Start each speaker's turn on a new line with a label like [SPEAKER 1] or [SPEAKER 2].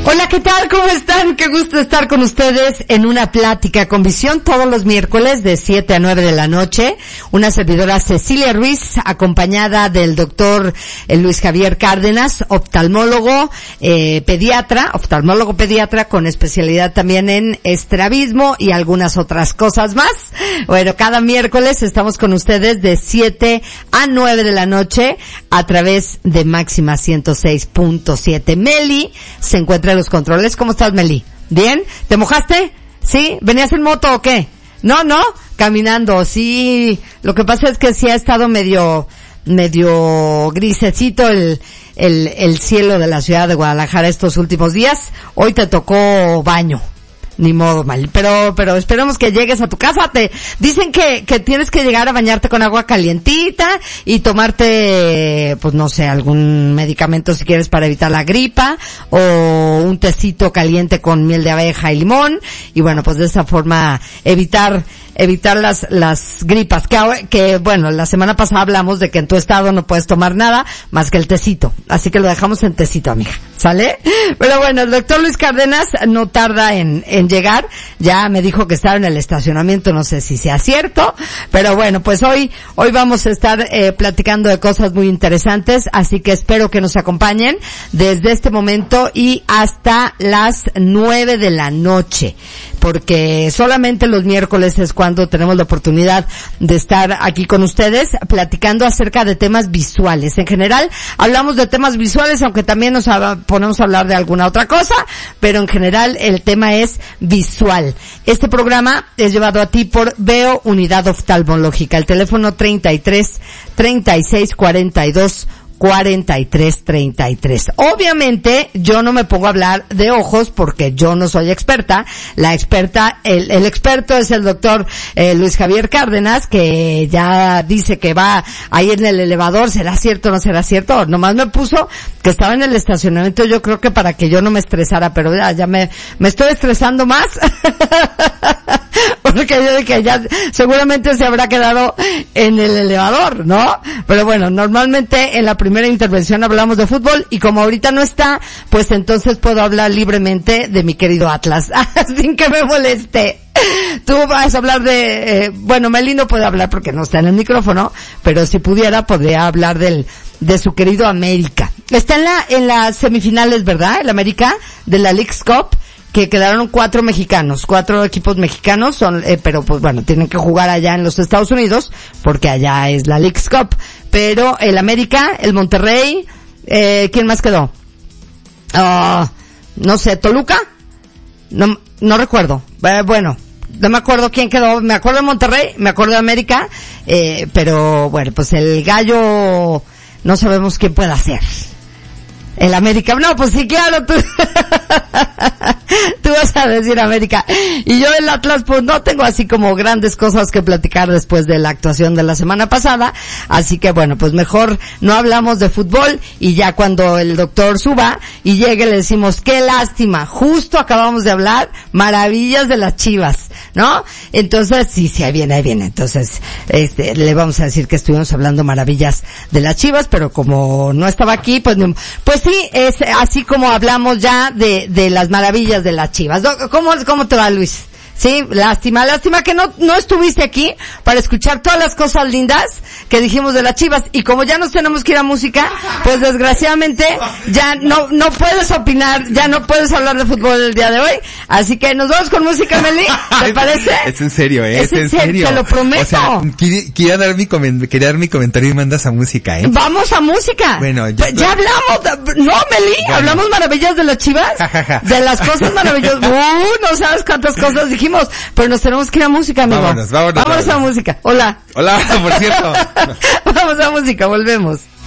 [SPEAKER 1] Hola, ¿qué tal? ¿Cómo están? Qué gusto estar con ustedes en una plática con visión todos los miércoles de 7 a 9 de la noche. Una servidora Cecilia Ruiz, acompañada del doctor Luis Javier Cárdenas, oftalmólogo pediatra con especialidad también en estrabismo y algunas otras cosas más. Bueno, cada miércoles estamos con ustedes de 7 a 9 de la noche a través de Máxima 106.7. Meli se encuentra en los controles. ¿Cómo estás, Meli? ¿Bien? ¿Te mojaste? ¿Sí? ¿Venías en moto o qué? No, caminando. Sí, lo que pasa es que sí ha estado medio grisecito el cielo de la ciudad de Guadalajara estos últimos días. Hoy te tocó baño. Ni modo, mal. Pero esperemos que llegues a tu casa. Te dicen que tienes que llegar a bañarte con agua calientita y tomarte, pues no sé, algún medicamento si quieres para evitar la gripa, o un tecito caliente con miel de abeja y limón, y bueno, pues de esa forma evitar las gripas, que bueno, la semana pasada hablamos de que en tu estado no puedes tomar nada más que el tecito, así que lo dejamos en tecito, amiga, ¿sale? Pero bueno, el doctor Luis Cárdenas no tarda en llegar, ya me dijo que estaba en el estacionamiento, no sé si sea cierto, pero bueno, pues hoy vamos a estar platicando de cosas muy interesantes, así que espero que nos acompañen desde este momento y hasta las 9 de la noche, porque solamente los miércoles es cuando tenemos la oportunidad de estar aquí con ustedes platicando acerca de temas visuales. En general hablamos de temas visuales, aunque también nos ponemos a hablar de alguna otra cosa, pero en general el tema es visual. Este programa es llevado a ti por Veo Unidad Oftalmológica. El teléfono 33 36 42 4333. Obviamente yo no me pongo a hablar de ojos porque yo no soy experta. La experta, el experto es el doctor Luis Javier Cárdenas, que ya dice que va ahí en el elevador. ¿Será cierto o no será cierto? Nomás me puso que estaba en el estacionamiento, yo creo que para que yo no me estresara, pero ya me estoy estresando más. Porque yo de que ya seguramente se habrá quedado en el elevador, ¿no? Pero bueno, normalmente en la primera intervención hablamos de fútbol y como ahorita no está, pues entonces puedo hablar libremente de mi querido Atlas, sin que me moleste. Tú vas a hablar de, bueno, Meli no puede hablar porque no está en el micrófono, pero si pudiera, podría hablar de su querido América. Está en las semifinales, ¿verdad? El América de la Leagues Cup, que quedaron 4 equipos mexicanos, pero pues bueno, tienen que jugar allá en los Estados Unidos, porque allá es la Leagues Cup. Pero el América, el Monterrey, ¿quién más quedó? No sé, ¿Toluca? No recuerdo. Bueno, no me acuerdo quién quedó. Me acuerdo de Monterrey, me acuerdo de América, pero bueno, pues el Gallo no sabemos quién puede hacer. El América, no, pues sí, claro, tú vas a decir América. Y yo el Atlas, pues no tengo así como grandes cosas que platicar después de la actuación de la semana pasada. Así que bueno, pues mejor no hablamos de fútbol y ya cuando el doctor suba y llegue le decimos, qué lástima, justo acabamos de hablar maravillas de las Chivas, ¿no? Entonces, sí, ahí viene. Entonces, le vamos a decir que estuvimos hablando maravillas de las Chivas, pero como no estaba aquí, pues sí, es así como hablamos ya de las maravillas de las Chivas. ¿Cómo te va, Luis? Sí, lástima que no estuviste aquí para escuchar todas las cosas lindas que dijimos de las Chivas, y como ya nos tenemos que ir a música, pues desgraciadamente ya no puedes opinar, ya no puedes hablar de fútbol el día de hoy, así que nos vamos con música, Meli, ¿te parece?
[SPEAKER 2] Es en serio,
[SPEAKER 1] es en serio, te lo prometo.
[SPEAKER 2] O sea, quería dar mi comentario y mandas a música,
[SPEAKER 1] Vamos a música.
[SPEAKER 2] Bueno,
[SPEAKER 1] ya hablamos, no, Meli, bueno. Hablamos maravillas de las Chivas, de las cosas maravillosas, no sabes cuántas cosas dijimos, pero nos tenemos que ir a música, amigo.
[SPEAKER 2] Vámonos a música.
[SPEAKER 1] Hola,
[SPEAKER 2] por cierto.
[SPEAKER 1] Vamos a música, volvemos.